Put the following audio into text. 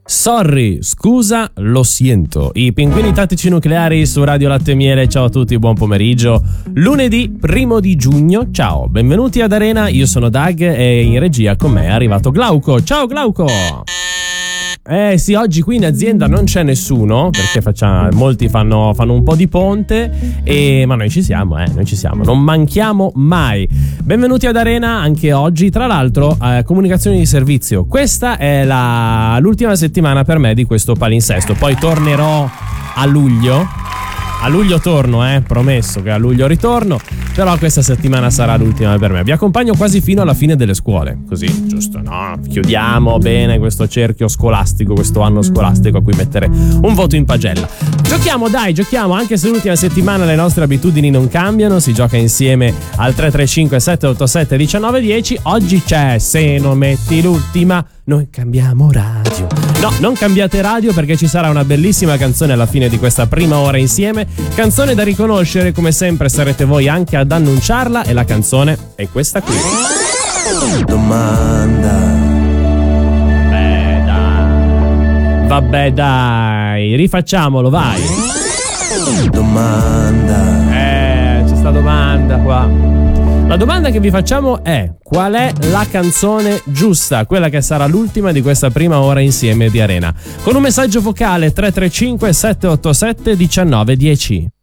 Sorry, scusa, lo siento. I Pinguini Tattici Nucleari su Radio Latte e Miele. Ciao a tutti, buon pomeriggio. Lunedì 1 di giugno. Ciao, benvenuti ad Arena. Io sono Doug e in regia con me è arrivato Glauco. Ciao Glauco. Sì, oggi qui in azienda non c'è nessuno perché molti fanno un po' di ponte, ma noi ci siamo, non manchiamo mai. Benvenuti ad Arena anche oggi. Tra l'altro, comunicazioni di servizio. Questa è l'ultima settimana per me di questo palinsesto. Poi tornerò a luglio. A luglio torno, promesso che a luglio ritorno, però questa settimana sarà l'ultima per me. Vi accompagno quasi fino alla fine delle scuole, così, giusto, no? Chiudiamo bene questo cerchio scolastico, questo anno scolastico a cui mettere un voto in pagella. Giochiamo, anche se l'ultima settimana le nostre abitudini non cambiano, si gioca insieme al 335 787 1910. Oggi c'è Se non metti l'ultima, noi cambiamo radio. No, non cambiate radio perché ci sarà una bellissima canzone alla fine di questa prima ora insieme. Canzone da riconoscere, come sempre sarete voi anche ad annunciarla, e la canzone è questa qui. Domanda. Vabbè dai, rifacciamolo, vai. Domanda. C'è sta domanda qua. La domanda che vi facciamo è: qual è la canzone giusta? Quella che sarà l'ultima di questa prima ora insieme di Arena. Con un messaggio vocale 335 787 1910.